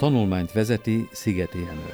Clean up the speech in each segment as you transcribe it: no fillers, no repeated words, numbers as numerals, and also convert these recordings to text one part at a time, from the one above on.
tanulmányt vezeti Szigeti Jenő.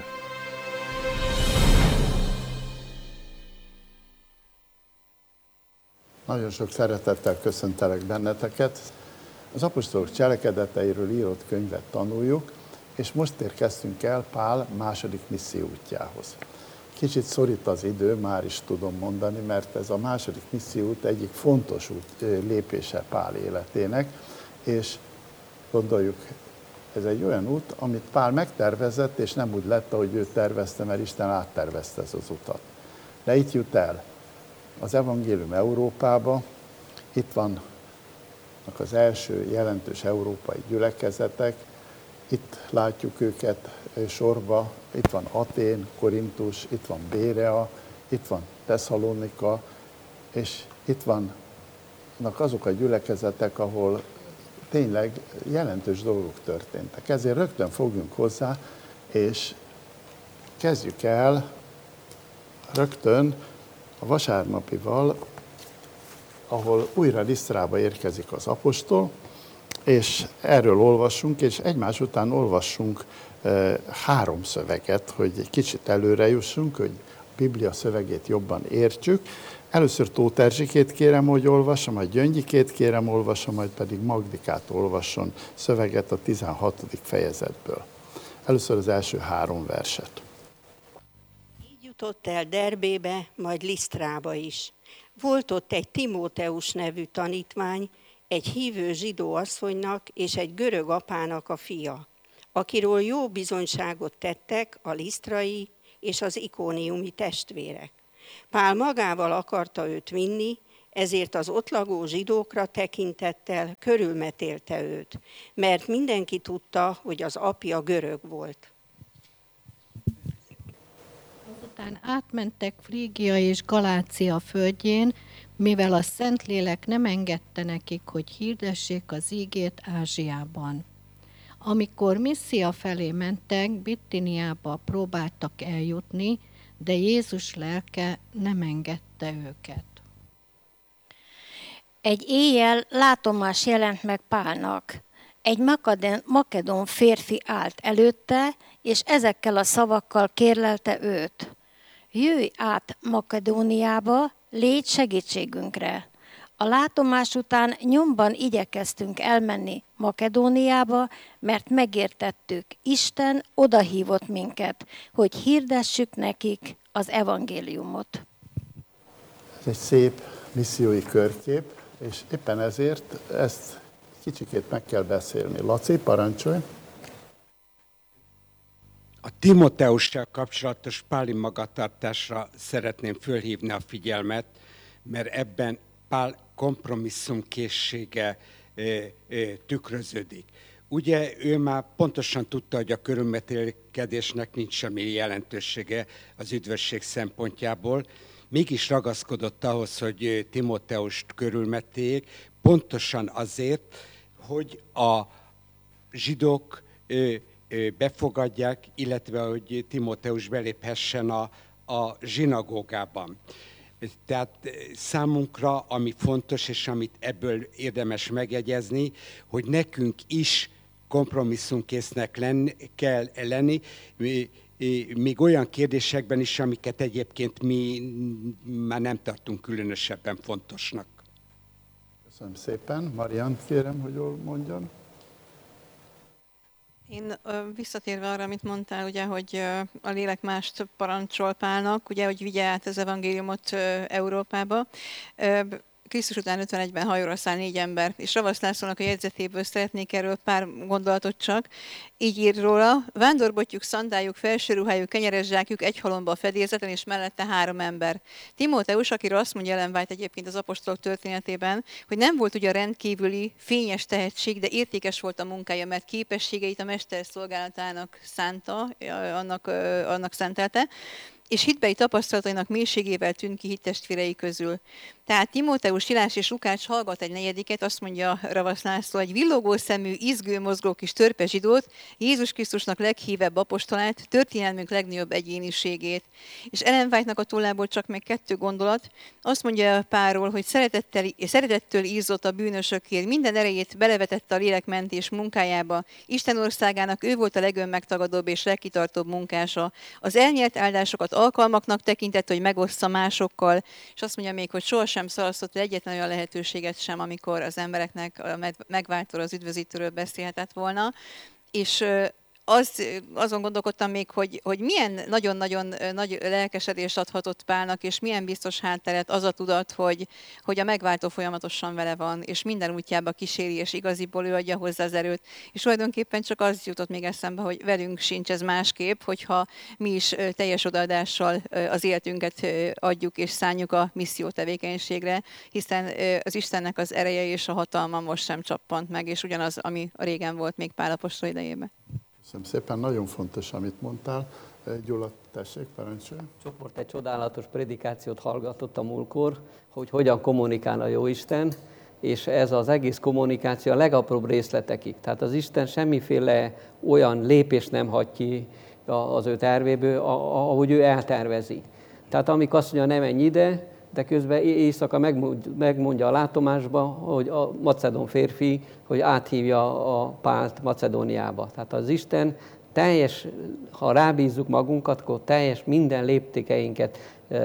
Nagyon sok szeretettel köszöntelek benneteket. Az apostolok cselekedeteiről írott könyvet tanuljuk, és most érkeztünk el Pál második misszióútjához. Kicsit szorít az idő, már is tudom mondani, mert ez a második misszióút egyik fontos lépése Pál életének, és gondoljuk, ez egy olyan út, amit Pál megtervezett, és nem úgy lett, ahogy ő tervezte, mert Isten áttervezte ez az utat. De itt jut el az evangélium Európába, itt vannak az első jelentős európai gyülekezetek, itt látjuk őket sorba, itt van Atén, Korintus, itt van Bérea, itt van Tesszalonika, és itt vannak azok a gyülekezetek, ahol tényleg jelentős dolgok történtek. Ezért rögtön fogjunk hozzá, és kezdjük el rögtön a vasárnapival, ahol újra Lisztrába érkezik az apostol, és erről olvassunk, és egymás után olvassunk 3 szöveget, hogy egy kicsit előre jussunk, hogy a Biblia szövegét jobban értsük. Először Tóth Erzsikét kérem, hogy olvassa, majd Gyöngyikét kérem, olvassa, majd pedig Magdikát olvasson szöveget a 16. fejezetből. Először az első 3 verset. Így jutott el Derbébe, majd Lisztrába is. Volt ott egy Timóteus nevű tanítvány, egy hívő zsidó asszonynak és egy görög apának a fia, akiről jó bizonyságot tettek a lisztrai és az ikóniumi testvérek. Pál magával akarta őt vinni, ezért az ott lakó zsidókra tekintettel körülmetélte őt, mert mindenki tudta, hogy az apja görög volt. Azután átmentek Frígia és Galácia földjén, mivel a Szentlélek nem engedte nekik, hogy hirdessék az ígét Ázsiában. Amikor Misszia felé mentek, Bittiniába próbáltak eljutni, de Jézus lelke nem engedte őket. Egy éjjel látomás jelent meg Pálnak. Egy makedón férfi állt előtte, és ezekkel a szavakkal kérlelte őt. Jöjj át Makedóniába, légy segítségünkre. A látomás után nyomban igyekeztünk elmenni Makedóniába, mert megértettük, Isten odahívott minket, hogy hirdessük nekik az evangéliumot. Ez egy szép missziói körkép, és éppen ezért ezt kicsikét meg kell beszélni. Laci, parancsolj! A Timóteussal kapcsolatos páli magatartásra szeretném fölhívni a figyelmet, mert ebben Pál kompromisszumkészsége tükröződik. Ugye ő már pontosan tudta, hogy a körülmetélkedésnek nincs semmi jelentősége az üdvösség szempontjából, mégis ragaszkodott ahhoz, hogy Timóteust körülmetéljék, pontosan azért, hogy a zsidók befogadják, illetve hogy Timóteus beléphessen a zsinagógában. Tehát számunkra, ami fontos, és amit ebből érdemes megjegyezni, hogy nekünk is kompromisszumkésznek kell lenni, még olyan kérdésekben is, amiket egyébként mi már nem tartunk különösebben fontosnak. Köszönöm szépen. Mariant kérem, hogy jól mondjon. Én visszatérve arra, amit mondtál, ugye, hogy a lélek mást parancsol Pálnak, ugye, hogy vigye át az evangéliumot Európába. Krisztus után 51-ben hajóra száll 4 ember, és Ravasz Lászlónak a jegyzetéből szeretnék erről pár gondolatot csak. Így ír róla: vándorbotyjuk, szandájuk, felsőruhájuk, kenyeres zsákjuk egy halomba a fedélzeten, és mellette 3 ember. Timóteus, akiről azt mondja Ellen White egyébként az apostolok történetében, hogy nem volt ugye rendkívüli, fényes tehetség, de értékes volt a munkája, mert képességeit a mester szolgálatának szánta, annak szentelte. és hitbeli tapasztalatainak mélységével tűnt ki hittestvérei közül. Tehát Timóteus, Szilás és Lukács hallgat egy negyediket, azt mondja Ravasz László, egy villogó szemű, izgő, mozgó kis törpe zsidót, Jézus Krisztusnak leghívebb apostolát, történelmünk legnagyobb egyéniségét. És Ellen White-nak a tollából csak meg 2 gondolat. Azt mondja Pálról, hogy szeretettől írzott a bűnösökért, minden erejét belevetette a lélekmentés munkájába. Isten országának ő volt a legönmegtagadóbb és legkitartóbb munkása. Az elnyert áldásokat alkalmaknak tekintett, hogy megossza másokkal, és azt mondja még, hogy sohasem szalasztott egyetlen olyan lehetőséget sem, amikor az embereknek a megváltóról, az üdvözítőről beszélhetett volna. És azon gondolkodtam még, hogy milyen nagyon-nagyon nagy lelkesedést adhatott Pálnak, és milyen biztos hátteret az a tudat, hogy a megváltó folyamatosan vele van, és minden útjába kíséri, és igaziból ő adja hozzá az erőt. És tulajdonképpen csak az jutott még eszembe, hogy velünk sincs ez másképp, hogyha mi is teljes odaadással az életünket adjuk és szánjuk a misszió tevékenységre, hiszen az Istennek az ereje és a hatalma most sem csappant meg, és ugyanaz, ami régen volt még Pál apostol idejében. Köszönöm szépen, nagyon fontos, amit mondtál. Gyula, tessék, parancsolj. Csoport egy csodálatos prédikációt hallgatott a múltkor, hogy hogyan kommunikál a Jóisten, és ez az egész kommunikáció a legapróbb részletekig. Tehát az Isten semmiféle olyan lépést nem hagy ki az ő tervéből, ahogy ő eltervezi. Tehát amikor azt mondja, ne menj ide, de közben éjszaka megmondja a látomásba, hogy a macedón férfi, hogy áthívja a Pált Macedóniába. Tehát az Isten teljes, ha rábízzuk magunkat, akkor teljes minden léptékeinket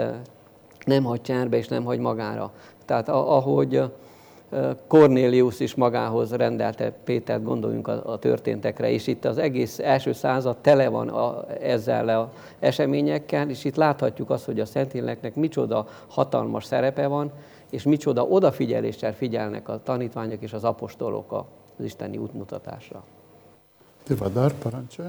nem hagy cserbe és nem hagy magára. Tehát ahogy Kornélius is magához rendelte Pétert, gondoljunk a történtekre, és itt az egész első század tele van ezzel az eseményekkel, és itt láthatjuk azt, hogy a Szentléleknek micsoda hatalmas szerepe van, és micsoda odafigyeléssel figyelnek a tanítványok és az apostolok az isteni útmutatásra. Tivadar, parancsolj.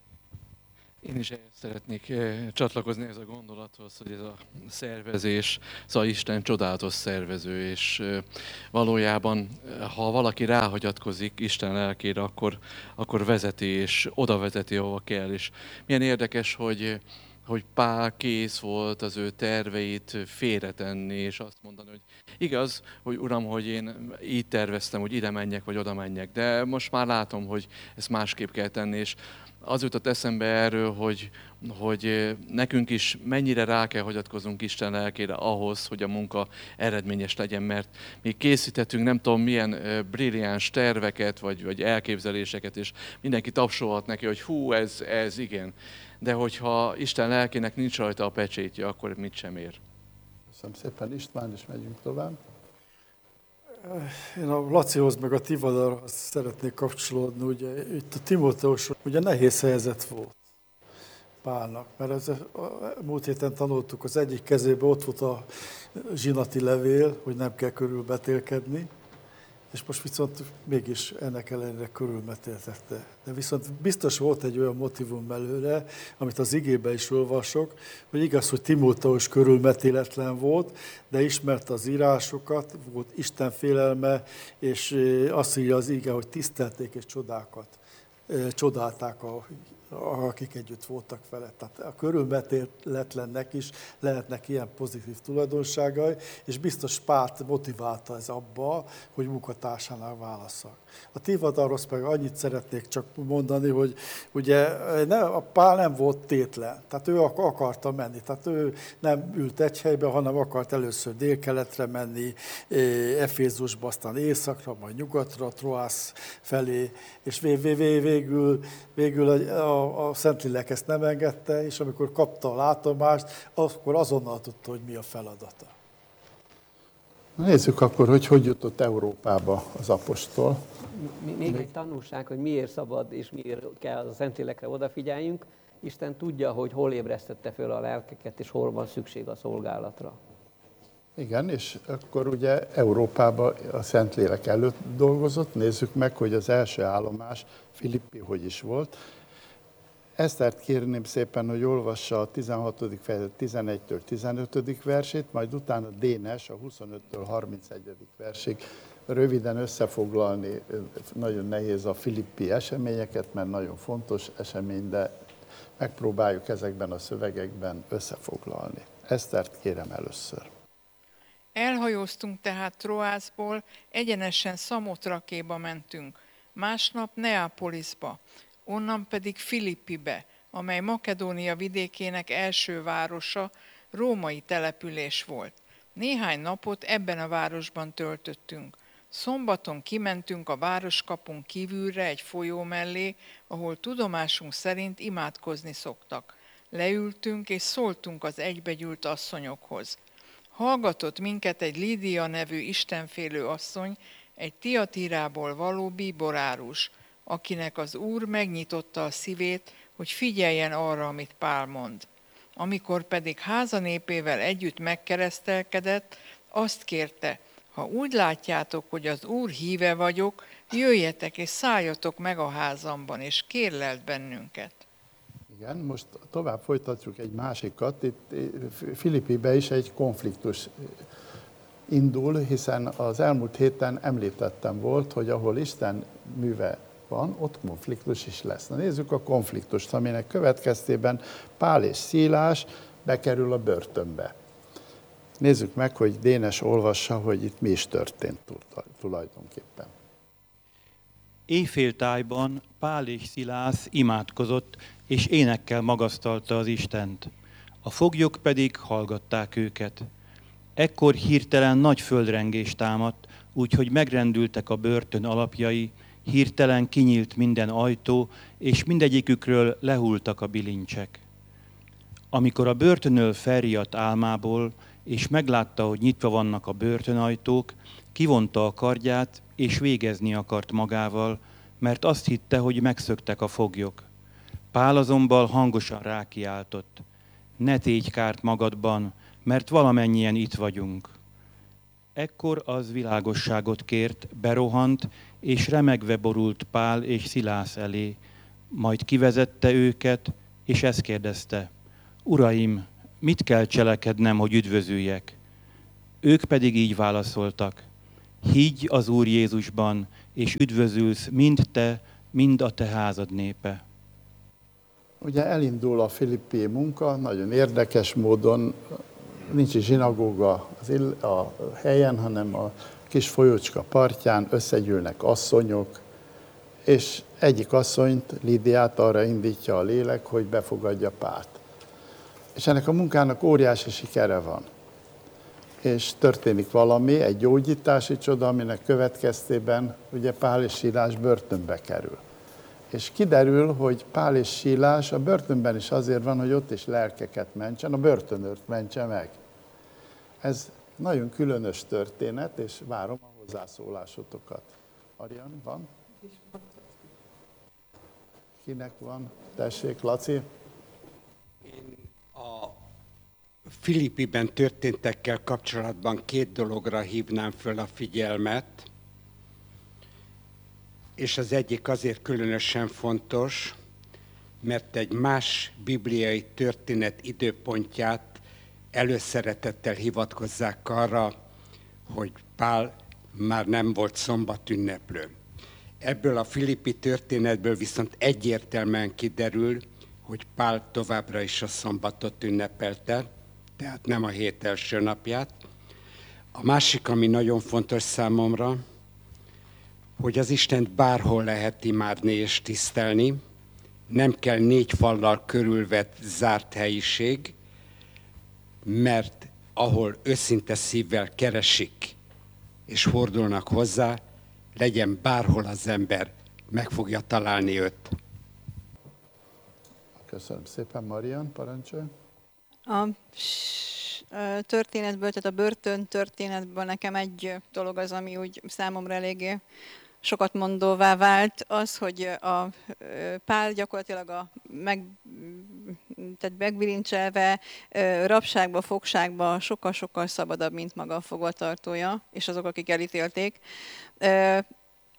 Én is szeretnék csatlakozni ez a gondolathoz, hogy ez a szervezés, szóval Isten csodálatos szervező, és valójában, ha valaki ráhagyatkozik Isten lelkére, akkor vezeti, és oda vezeti, ahova kell. És milyen érdekes, hogy Pál kész volt az ő terveit félretenni, és azt mondani, hogy igaz, hogy Uram, hogy én így terveztem, hogy ide menjek, vagy oda menjek, de most már látom, hogy ezt másképp kell tenni, és az jutott eszembe erről, hogy nekünk is mennyire rá kell hagyatkozunk Isten lelkére ahhoz, hogy a munka eredményes legyen, mert mi készítettünk nem tudom milyen brilliáns terveket, vagy elképzeléseket, és mindenki tapsolhat neki, hogy hú, ez igen. De hogyha Isten lelkének nincs rajta a pecsétje, akkor mit sem ér. Köszönöm szépen, István, és megyünk tovább. Én a Lacihoz meg a Tivadarhoz szeretnék kapcsolódni. Ugye, itt a Timóteus ugye nehéz helyzet volt Pálnak, mert múlt héten tanultuk, az egyik kezében ott volt a zsinati levél, hogy nem kell körülmetélkedni, és most viszont mégis ennek ellenére körülmetéltette. De viszont biztos volt egy olyan motivum belőle, amit az igében is olvasok, hogy igaz, hogy Timóteus körülmetéletlen volt, de ismerte az írásokat, volt Isten félelme, és azt írja az ige, hogy tisztelték és csodálták akik együtt voltak vele. Tehát a körülmetéletlennek is lehetnek ilyen pozitív tulajdonságai, és biztos Pált motiválta ez abba, hogy munkatársánál válasszak. A Tivadarhoz meg annyit szeretnék csak mondani, hogy ugye a Pál nem volt tétlen, tehát ő akarta menni, tehát ő nem ült egy helyben, hanem akart először délkeletre menni, Efézusba, aztán északra, majd nyugatra, Troász felé, és végül a Szentlélek ezt nem engedte, és amikor kapta a látomást, akkor azonnal tudta, hogy mi a feladata. Nézzük akkor, hogy jutott Európába az apostol. Még egy tanulság, hogy miért szabad és miért kell a Szentlélekre odafigyeljünk. Isten tudja, hogy hol ébresztette föl a lelkeket, és hol van szükség a szolgálatra. Igen, és akkor ugye Európában a Szentlélek előtt dolgozott. Nézzük meg, hogy az első állomás Filippi hogy is volt. Esztert kérném szépen, hogy olvassa a 16. fejezet 11-től 15. versét, majd utána Dénes a 25-től 31. versig. Röviden összefoglalni nagyon nehéz a filippi eseményeket, mert nagyon fontos esemény, de megpróbáljuk ezekben a szövegekben összefoglalni. Esztert kérem először. Elhajóztunk tehát Troászból, egyenesen Szamotrakéba mentünk, másnap Neapolisba, onnan pedig Filippibe, amely Makedónia vidékének első városa, római település volt. Néhány napot ebben a városban töltöttünk. Szombaton kimentünk a városkapun kívülre egy folyó mellé, ahol tudomásunk szerint imádkozni szoktak. Leültünk és szóltunk az egybegyűlt asszonyokhoz. Hallgatott minket egy Lídia nevű istenfélő asszony, egy Tiatírából való bíborárus, akinek az Úr megnyitotta a szívét, hogy figyeljen arra, amit Pál mond. Amikor pedig házanépével együtt megkeresztelkedett, azt kérte, ha úgy látjátok, hogy az Úr híve vagyok, jöjjetek és szálljatok meg a házamban, és kérlelt bennünket. Igen, most tovább folytatjuk egy másikat. Itt Filippibe is egy konfliktus indul, hiszen az elmúlt héten említettem volt, hogy ahol Isten műve van, ott konfliktus is lesz. Na nézzük a konfliktust, aminek következtében Pál és Szilás bekerül a börtönbe. Nézzük meg, hogy Dénes olvassa, hogy itt mi is történt tulajdonképpen. Éjféltájban Pál és Szilász imádkozott, és énekkel magasztalta az Istent. A foglyok pedig hallgatták őket. Ekkor hirtelen nagy földrengés támadt, úgyhogy megrendültek a börtön alapjai, hirtelen kinyílt minden ajtó, és mindegyikükről lehultak a bilincsek. Amikor a börtönöl felriadt álmából, és meglátta, hogy nyitva vannak a börtönajtók, kivonta a kardját, és végezni akart magával, mert azt hitte, hogy megszöktek a foglyok. Pál azonban hangosan rákiáltott: ne tégy kárt magadban, mert valamennyien itt vagyunk. Ekkor az világosságot kért, berohant, és remegve borult Pál és Szilász elé, majd kivezette őket, és ezt kérdezte: Uraim, mit kell cselekednem, hogy üdvözüljek? Ők pedig így válaszoltak: higgy az Úr Jézusban, és üdvözülsz mind te, mind a te házad népe. Ugye elindul a filippi munka, nagyon érdekes módon, nincs is zsinagóga a helyen, hanem a kis folyócska partján összegyűlnek asszonyok, és egyik asszonyt, Lídiát arra indítja a lélek, hogy befogadja Pált. És ennek a munkának óriási sikere van. És történik valami, egy gyógyítási csoda, aminek következtében ugye Pál és Szilás börtönbe kerül. És kiderül, hogy Pál és Szilás a börtönben is azért van, hogy ott is lelkeket mentsen, a börtönőrt mentse meg. Ez nagyon különös történet, és várom a hozzászólásotokat. Arian, van? Kinek van? Tessék, Laci. Én a Filippiben történtekkel kapcsolatban két dologra hívnám föl a figyelmet, és az egyik azért különösen fontos, mert egy más bibliai történet időpontját előszeretettel hivatkozzák arra, hogy Pál már nem volt szombatünneplő. Ebből a filippi történetből viszont egyértelműen kiderül, hogy Pál továbbra is a szombatot ünnepelte, tehát nem a hét első napját. A másik, ami nagyon fontos számomra, hogy az Istent bárhol lehet imádni és tisztelni, nem kell 4 fallal körülvett zárt helyiség, mert ahol őszinte szívvel keresik és fordulnak hozzá, legyen bárhol az ember, meg fogja találni őt. Köszönöm szépen, Marian, parancsolj. A történetből, tehát a börtön történetből nekem egy dolog az, ami úgy számomra eléggé sokat mondóvá vált, az, hogy a Pál gyakorlatilag tehát megbilincselve, rabságba, fogságba sokkal-sokkal szabadabb, mint maga a fogvatartója, és azok, akik elítélték.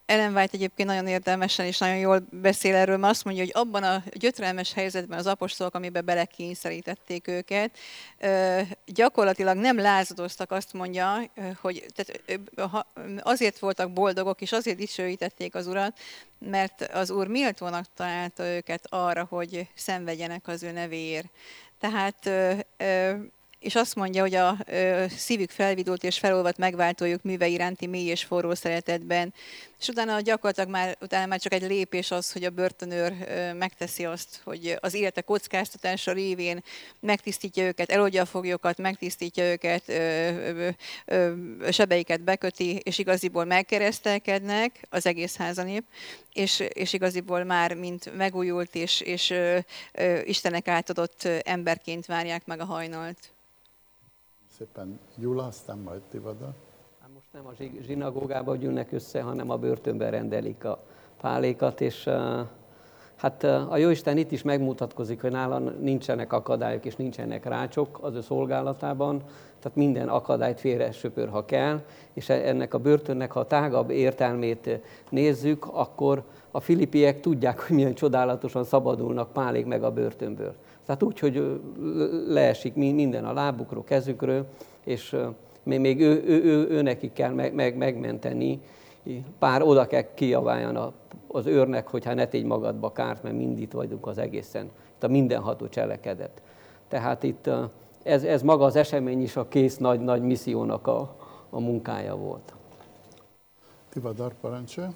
Ellen White egyébként nagyon értelmesen és nagyon jól beszél erről, mert azt mondja, hogy abban a gyötrelmes helyzetben az apostolok, amiben belekényszerítették őket, gyakorlatilag nem lázadoztak, azt mondja, hogy tehát azért voltak boldogok, és azért dicsőítették az Urat, mert az Úr méltónak találta őket arra, hogy szenvedjenek az ő nevéért. Tehát és azt mondja, hogy a szívük felvidult és felolvadt megváltójuk műve iránti mély és forró szeretetben. És utána gyakorlatilag utána már csak egy lépés az, hogy a börtönőr megteszi azt, hogy az élete kockáztatása révén megtisztítja őket, eloldja a foglyokat, megtisztítja őket, sebeiket beköti, és igaziból megkeresztelkednek az egész házanép, és igaziból már mint megújult és Istennek átadott emberként várják meg a hajnalt. Szépen Gyula, aztán majd Tivadar. Most nem a zsinagógába gyűlnek össze, hanem a börtönben rendelik a pálékat, és hát a Jóisten itt is megmutatkozik, hogy nála nincsenek akadályok és nincsenek rácsok az ő szolgálatában, tehát minden akadályt félre söpör, ha kell, és ennek a börtönnek, ha a tágabb értelmét nézzük, akkor a filippiek tudják, hogy milyen csodálatosan szabadulnak Pálék meg a börtönből. Tehát úgy, hogy leesik minden a lábukról, kezükről, és még ő nekik kell megmenteni. Pár oda kell kiabáljon az őrnek, hogy ne tégy magadba kárt, mert mind itt vagyunk az egészen. Itt a mindenható cselekedet. Tehát itt ez maga az esemény is a kész nagy missziónak a munkája volt. Tivadar, parancsolja.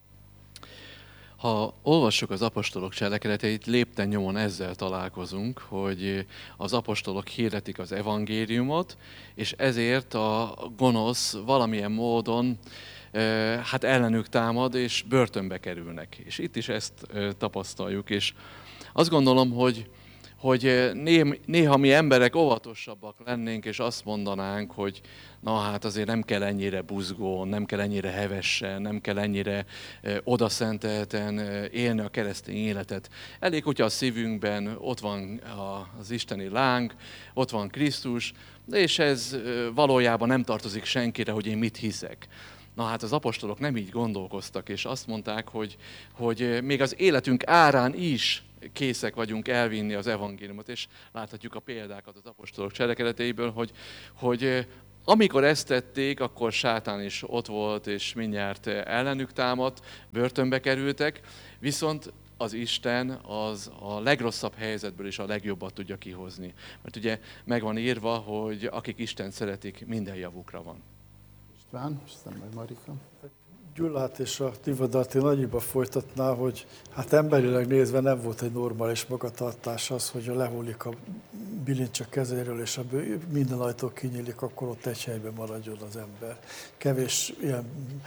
Ha olvassuk az apostolok cselekedeteit, lépten nyomon ezzel találkozunk, hogy az apostolok hirdetik az evangéliumot, és ezért a gonosz valamilyen módon hát ellenük támad, és börtönbe kerülnek. És itt is ezt tapasztaljuk, és azt gondolom, hogy néha mi emberek óvatosabbak lennénk, és azt mondanánk, hogy na hát azért nem kell ennyire buzgón, nem kell ennyire hevessen, nem kell ennyire odaszentelten élni a keresztény életet. Elég, hogyha a szívünkben ott van az isteni láng, ott van Krisztus, és ez valójában nem tartozik senkire, hogy én mit hiszek. Na hát az apostolok nem így gondolkoztak, és azt mondták, hogy még az életünk árán is készek vagyunk elvinni az evangéliumot, és láthatjuk a példákat az apostolok cselekedeteiből, hogy amikor ezt tették, akkor sátán is ott volt, és mindjárt ellenük támadt, börtönbe kerültek, viszont az Isten az a legrosszabb helyzetből is a legjobbat tudja kihozni. Mert ugye meg van írva, hogy akik Istent szeretik, minden javukra van. István, aztán meg Marika. Gyulát és a Tivadart én annyiba folytatná, hogy hát emberileg nézve nem volt egy normális magatartás az, hogy lehullik a bilincs a kezéről, és minden ajtó kinyílik, akkor ott egy helyben maradjon az ember. Kevés ilyen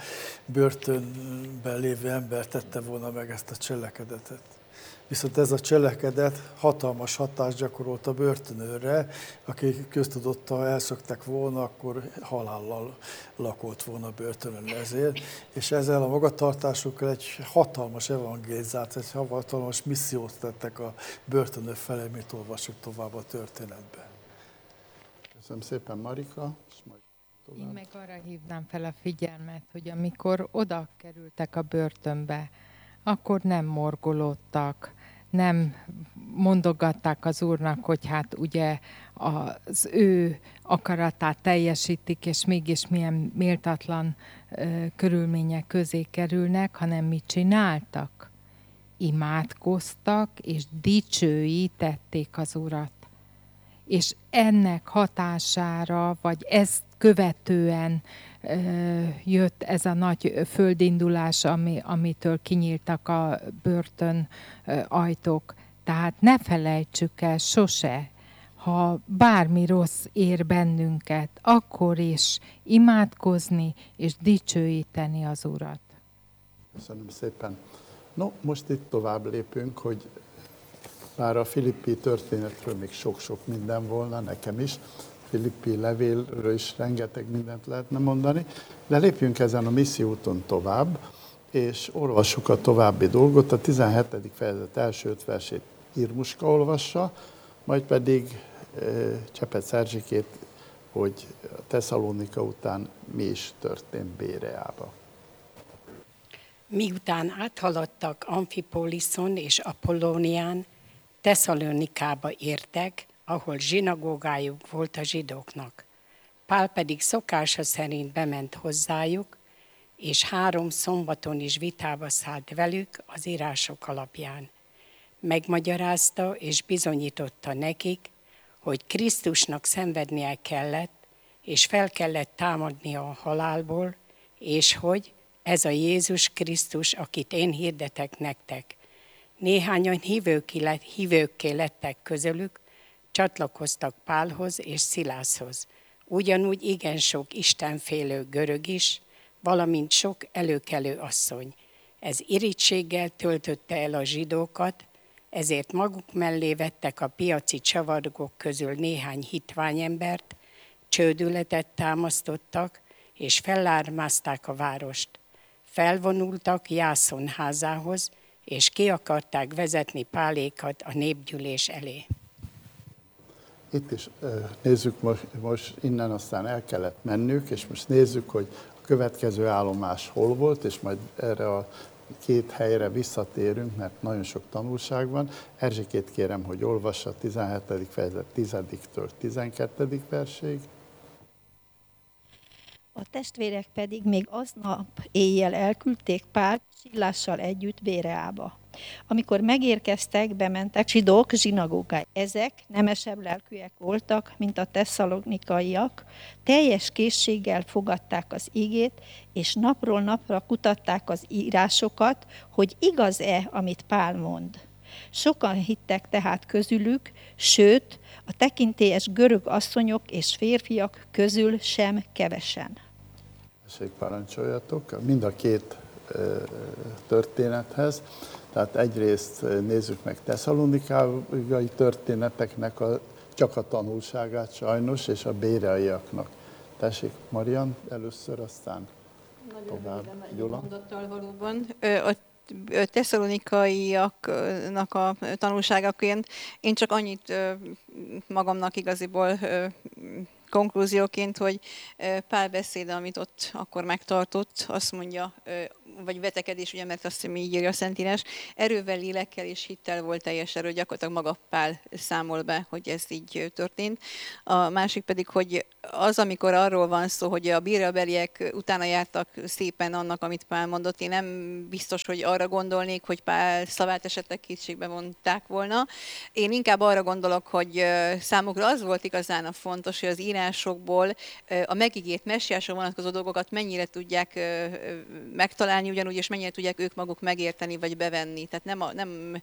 börtönben lévő ember tette volna meg ezt a cselekedetet. Viszont ez a cselekedet hatalmas hatást gyakorolt a börtönőrre, aki köztudott, ha elszöktek volna, akkor halállal lakolt volna börtönön ezért. És ezzel a magatartásukkal egy hatalmas evangélizációt, egy hatalmas missziót tettek a börtönök felé, mit olvassuk tovább a történetben. Köszönöm szépen, Marika. Én meg arra hívnám fel a figyelmet, hogy amikor oda kerültek a börtönbe, akkor nem morgolódtak, nem mondogatták az Úrnak, hogy hát ugye az ő akaratát teljesítik, és mégis milyen méltatlan körülmények közé kerülnek, hanem mit csináltak? Imádkoztak, és dicsőítették az Urat. És ennek hatására, vagy ezt követően jött ez a nagy földindulás, amitől kinyíltak a börtön ajtók. Tehát ne felejtsük el sose, ha bármi rossz ér bennünket, akkor is imádkozni és dicsőíteni az Urat. Köszönöm szépen. No, most itt tovább lépünk, hogy bár a filippi történetről még sok-sok minden volna, nekem is, filippi levélről is rengeteg mindent lehetne mondani, de lépjünk ezen a missziúton tovább, és olvassuk a további dolgot. A 17. fejezet első 5 versét Irmuska olvassa, majd pedig Csepec Erzsikét, hogy a Tesszalonika után mi is történt Béreába. Miután áthaladtak Amfipoliszon és Apollónián, Tesszalonikába értek, ahol zsinagógájuk volt a zsidóknak. Pál pedig szokása szerint bement hozzájuk, és 3 szombaton is vitába szállt velük az írások alapján. Megmagyarázta és bizonyította nekik, hogy Krisztusnak szenvednie kellett, és fel kellett támadnia a halálból, és hogy ez a Jézus Krisztus, akit én hirdetek nektek. Néhányan hívőkké lettek közülük, csatlakoztak Pálhoz és Szilászhoz. Ugyanúgy igen sok istenfélő görög is, valamint sok előkelő asszony. Ez irítséggel töltötte el a zsidókat, ezért maguk mellé vettek a piaci csavargók közül néhány hitványembert, csődületet támasztottak, és fellármázták a várost. Felvonultak Jászon házához, és ki akarták vezetni Pálékat a népgyűlés elé. Itt is nézzük most innen, aztán el kellett mennünk, és most nézzük, hogy a következő állomás hol volt, és majd erre a 2 helyre visszatérünk, mert nagyon sok tanulság van. Erzsikét kérem, hogy olvassa a 17. fejezet 10-től 12. verség. A testvérek pedig még aznap éjjel elküldték Pált Sillással együtt Béreába. Amikor megérkeztek, bementek zsidók zsinagógájába. Ezek nemesebb lelkűek voltak, mint a tesszalonikaiak, teljes készséggel fogadták az igét, és napról napra kutatták az írásokat, hogy igaz-e, amit Pál mond. Sokan hittek tehát közülük, sőt, a tekintélyes görög asszonyok és férfiak közül sem kevesen. Parancsoljatok, mind a 2 történethez. Tehát egyrészt nézzük meg tesszalonikai történeteknek csak a tanulságát sajnos, és a béreaiaknak. Tessék, Marian, először, aztán tovább. Gyula. Mondattal valóban. A tesszalonikaiaknak a tanulságaként én csak annyit magamnak igaziból konklúzióként, hogy Pál beszéde, amit ott akkor megtartott, azt mondja, vagy vetekedés, ugye, mert azt így írja a Szentírás, erővel, lélekkel és hittel volt teljes erő, gyakorlatilag maga Pál számol be, hogy ez így történt. A másik pedig, hogy az, amikor arról van szó, hogy a béreabeliek utána jártak szépen annak, amit Pál mondott, én nem biztos, hogy arra gondolnék, hogy Pál szavát esetleg kétségbe vonták volna. Én inkább arra gondolok, hogy számukra az volt igazán a fontos, hogy az írásokból a megígért messiásra vonatkozó dolgokat mennyire tudják megtalálni ugyanúgy, és mennyire tudják ők maguk megérteni vagy bevenni. Tehát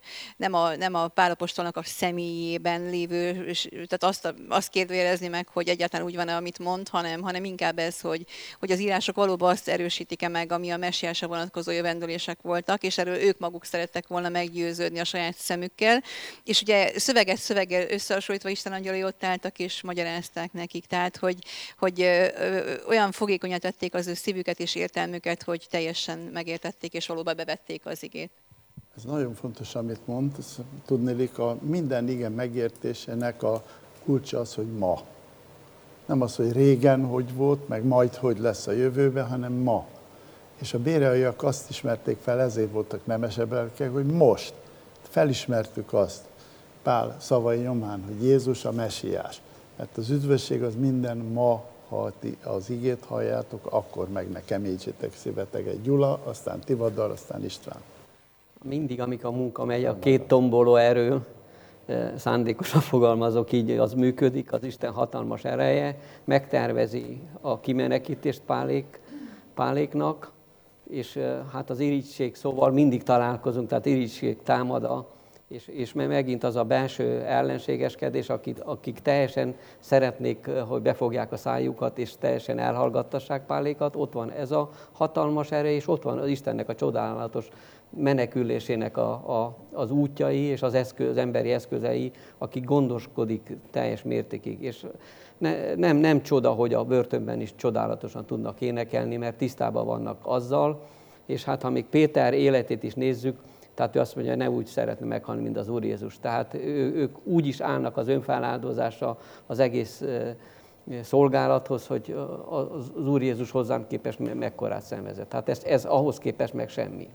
nem a Pál apostolnak a személyében lévő, tehát azt kérdőjelezni meg, hogy egyáltalán úgy van-e, amit mond, hanem inkább ez, hogy az írások valóban azt erősítik-e meg, ami a messiásra vonatkozó jövendőlések voltak, és erről ők maguk szerettek volna meggyőződni a saját szemükkel. És ugye szöveggel összehasonlítva Isten angyalai ott álltak és magyarázták nekik. Tehát, hogy olyan fogékonyan tették az ő szívüket és értelmüket, hogy teljesen megértették és valóban bevették az igét. Ez nagyon fontos, amit mond. Tudnélik, a minden ige megértésének a kulcsa az, hogy ma. Nem az, hogy régen hogy volt, meg majd hogy lesz a jövőben, hanem ma. És a béreaiak azt ismerték fel, ezért voltak nemesebb lelkek, hogy most felismertük azt Pál szavai nyomán, hogy Jézus a messiás. Mert az üdvösség az minden ma, ha ti az igét halljátok, akkor meg ne keményítsétek szívetek. Gyula, aztán Tivadar, aztán István. Mindig, amikor a munka megy, a 2 tomboló erő, szándékosan fogalmazok így, az működik, az Isten hatalmas ereje, megtervezi a kimenekítést Páléknak, és hát az irigység, szóval mindig találkozunk, tehát irigység támad, és megint az a belső ellenségeskedés, akik teljesen szeretnék, hogy befogják a szájukat, és teljesen elhallgattassák Pálékat, ott van ez a hatalmas ereje, és ott van az Istennek a csodálatos menekülésének az útjai és az emberi eszközei, akik gondoskodik teljes mértékig. És nem csoda, hogy a börtönben is csodálatosan tudnak énekelni, mert tisztában vannak azzal, és hát ha még Péter életét is nézzük, tehát ő azt mondja, hogy ne úgy szeretne meghalni, mint az Úr Jézus. Tehát ők úgy is állnak az önfeláldozásra, az egész szolgálathoz, hogy az Úr Jézus hozzám képest mekkorát szenvezett. Hát ez ahhoz képest meg semmi.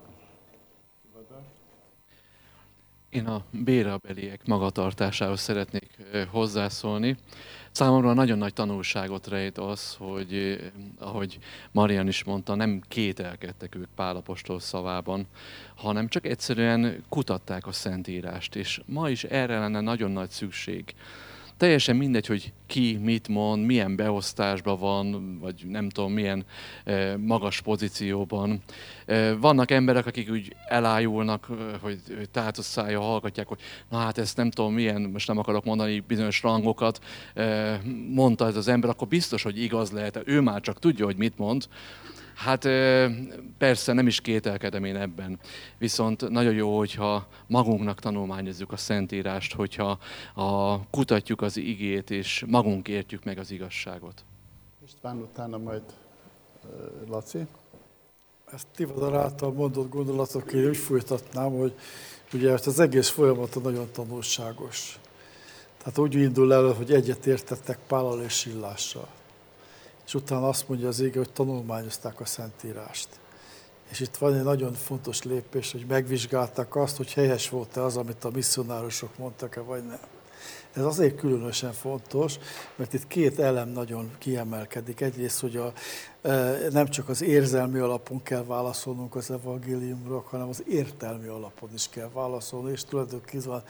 Én a bérabeliek magatartásához szeretnék hozzászólni. Számomra nagyon nagy tanulságot rejt az, hogy ahogy Marian is mondta, nem kételkedtek ők Pál apostol szavában, hanem csak egyszerűen kutatták a Szentírást, és ma is erre lenne nagyon nagy szükség. Teljesen mindegy, hogy ki mit mond, milyen beosztásban van, vagy nem tudom, milyen magas pozícióban. Vannak emberek, akik úgy elájulnak, hogy tátoszája hallgatják, hogy na hát ezt nem tudom milyen, most nem akarok mondani bizonyos rangokat, mondta ez az ember, akkor biztos, hogy igaz lehet. Ő már csak tudja, hogy mit mond. Hát persze nem is kételkedem én ebben, viszont nagyon jó, hogyha magunknak tanulmányozzuk a Szentírást, hogyha kutatjuk az igét, és magunk értjük meg az igazságot. István, utána majd Laci. Ezt Tivadar által mondott gondolatok, én úgy folytatnám, hogy ugye az egész folyamata nagyon tanulságos. Tehát úgy indul el, hogy egyet értettek Pállal és Sillással. És utána azt mondja az ége, hogy tanulmányozták a Szentírást. És itt van egy nagyon fontos lépés, hogy megvizsgálták azt, hogy helyes volt-e az, amit a misszionárosok mondtak-e, vagy nem. Ez azért különösen fontos, mert itt két elem nagyon kiemelkedik. Egyrészt, hogy nem csak az érzelmi alapon kell válaszolnunk az evangéliumra, hanem az értelmi alapon is kell válaszolni, és tulajdonképpen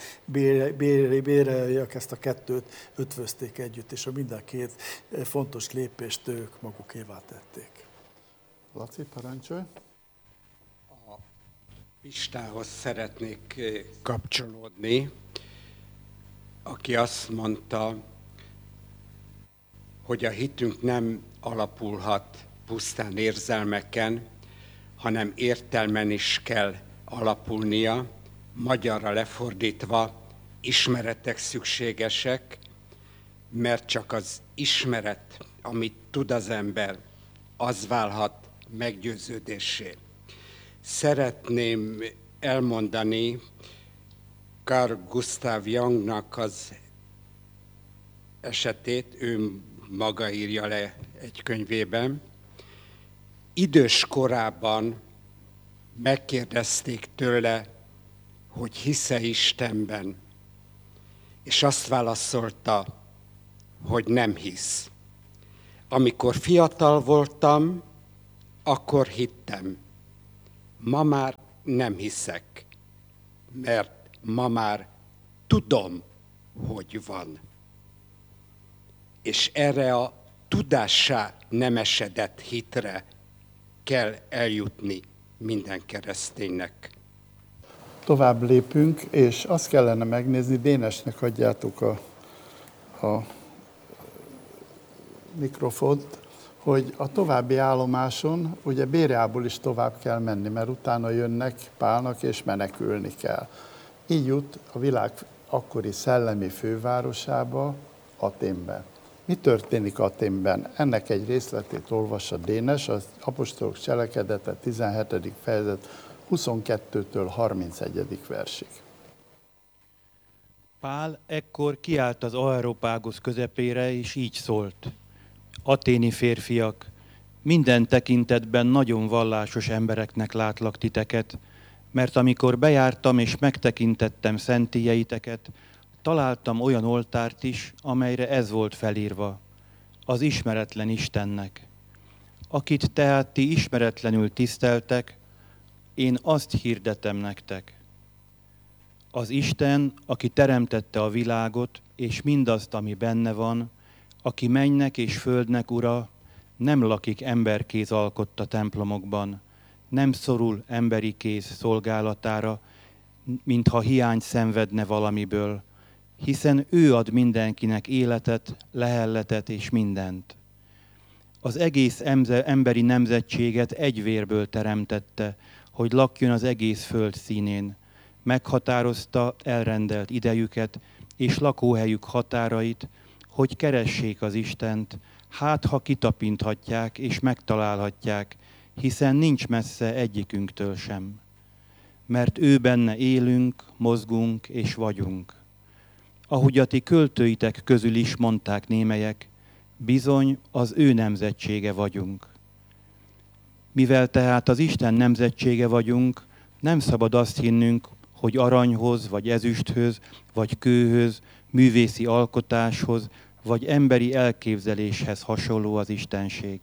bérelők ezt a kettőt ötvözték együtt, és a minden két fontos lépést ők magukévá tették. Laci, parancsolj! A Pistához szeretnék kapcsolódni, aki azt mondta, hogy a hitünk nem alapulhat pusztán érzelmeken, hanem értelmen is kell alapulnia, magyarra lefordítva, ismeretek szükségesek, mert csak az ismeret, amit tud az ember, az válhat meggyőződéssé. Szeretném elmondani Carl Gustav Jungnak az esetét, ő maga írja le egy könyvében. Idős korában megkérdezték tőle, hogy hisz-e Istenben, és azt válaszolta, hogy nem hisz. Amikor fiatal voltam, akkor hittem. Ma már nem hiszek, mert ma már tudom, hogy van. És erre a tudássá nem esedett hitre kell eljutni minden kereszténynek. Tovább lépünk, és azt kellene megnézni, Dénesnek adjátok a mikrofont, hogy a további állomáson ugye Béreából is tovább kell menni, mert utána jönnek Pálnak, és menekülni kell. Így jut a világ akkori szellemi fővárosába, Athénbe. Mi történik Athénben? Ennek egy részletét olvassa Dénes, az Apostolok Cselekedete 17. fejezet 22-től 31. versig. Pál ekkor kiállt az Areopágosz közepére, és így szólt. Athéni férfiak, minden tekintetben nagyon vallásos embereknek látlak titeket, mert amikor bejártam és megtekintettem szentélyeiteket, találtam olyan oltárt is, amelyre ez volt felírva, az ismeretlen Istennek. Akit tehát ti ismeretlenül tiszteltek, én azt hirdetem nektek. Az Isten, aki teremtette a világot, és mindazt, ami benne van, aki mennynek és földnek ura, nem lakik emberkéz alkotta templomokban, nem szorul emberi kéz szolgálatára, mintha hiány szenvedne valamiből, hiszen ő ad mindenkinek életet, lehelletet és mindent. Az egész emberi nemzetséget egy vérből teremtette, hogy lakjon az egész föld színén. Meghatározta elrendelt idejüket és lakóhelyük határait, hogy keressék az Istent, hát ha kitapinthatják és megtalálhatják, hiszen nincs messze egyikünktől sem. Mert ő benne élünk, mozgunk és vagyunk. Ahogy a ti költőitek közül is mondták némelyek, Bizony az ő nemzetsége vagyunk. Mivel tehát az Isten nemzetsége vagyunk, nem szabad azt hinnünk, hogy aranyhoz, vagy ezüsthöz, vagy kőhöz, művészi alkotáshoz, vagy emberi elképzeléshez hasonló az istenség.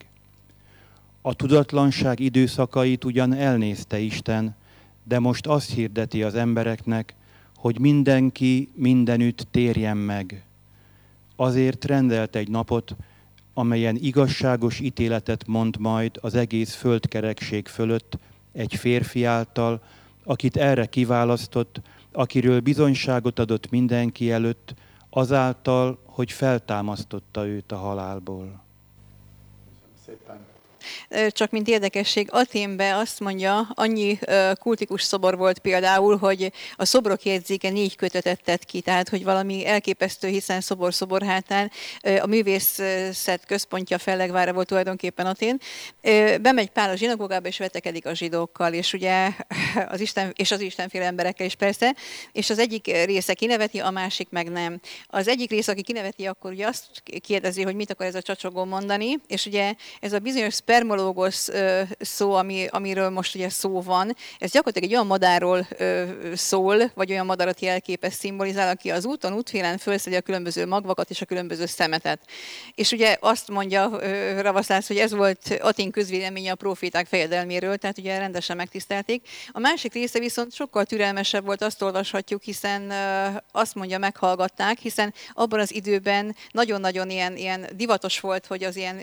A tudatlanság időszakait ugyan elnézte Isten, de most azt hirdeti az embereknek, hogy mindenki mindenütt térjen meg. Azért rendelt egy napot, amelyen igazságos ítéletet mond majd az egész földkerekség fölött egy férfi által, akit erre kiválasztott, akiről bizonyságot adott mindenki előtt, azáltal, hogy feltámasztotta őt a halálból. Szépen. Csak mint érdekesség, Athénben azt mondja, annyi kultikus szobor volt például, hogy a szobrok jegyzéke 4 kötetet tett ki, tehát hogy valami elképesztő, hiszen szobor hátán a művészet központja Fellegvára volt tulajdonképpen Atén. Bemegy Pál a zsinagógába és vetekedik a zsidókkal, és ugye az istenféle emberekkel is persze, és az egyik része kineveti, a másik meg nem. Az egyik része, aki kineveti, akkor ugye azt kérdezi, hogy mit akar ez a csacsogó mondani, és ugye ez a bizonyos spermológos szó, amiről most ugye szó van, ez gyakorlatilag egy olyan madárról szól, vagy olyan madarat jelképes, szimbolizál, aki az úton, útfélen fölszedi a különböző magvakat és a különböző szemetet. És ugye azt mondja Ravasszász, hogy ez volt Atén közvéleménye a proféták fejedelméről, tehát ugye rendesen megtisztelték. A másik része viszont sokkal türelmesebb volt, azt olvashatjuk, hiszen azt mondja, meghallgatták, hiszen abban az időben nagyon-nagyon ilyen divatos volt, hogy az ilyen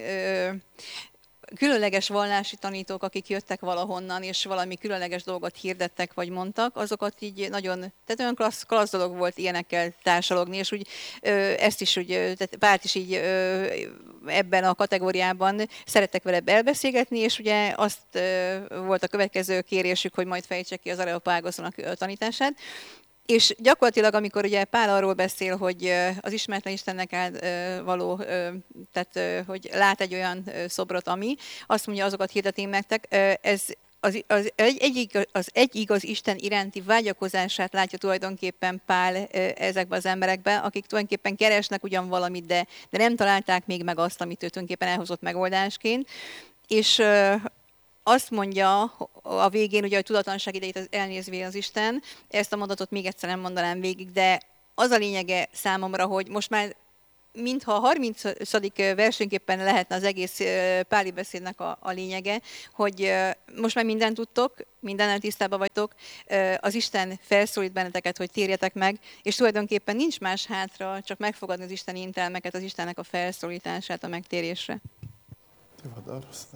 különleges vallási tanítók, akik jöttek valahonnan, és valami különleges dolgot hirdettek, vagy mondtak, azokat így nagyon, tehát olyan klassz dolog volt ilyenekkel társalogni, és úgy ezt is úgy, tehát Pált is így ebben a kategóriában szerettek vele elbeszélgetni, és ugye azt volt a következő kérésük, hogy majd fejtse ki az Areopágoszon a tanítását. És gyakorlatilag, amikor ugye Pál arról beszél, hogy az ismeretlen Istennek való, tehát hogy lát egy olyan szobrot, ami, azt mondja, azokat hirdetem nektek, ez az egy igaz Isten iránti vágyakozását látja tulajdonképpen Pál ezekben az emberekben, akik tulajdonképpen keresnek ugyan valamit, de nem találták még meg azt, amit ő tulajdonképpen elhozott megoldásként. És azt mondja a végén, ugye, hogy tudatlanság idejét elnézve az Isten, ezt a mondatot még egyszer nem mondanám végig, de az a lényege számomra, hogy most már mintha a 30. versenképpen lehetne az egész páli beszédnek a lényege, hogy most már mindent tudtok, mindennel tisztában vagytok, az Isten felszólít benneteket, hogy térjetek meg, és tulajdonképpen nincs más hátra, csak megfogadni az isteni intelmeket, az Istennek a felszólítását a megtérésre.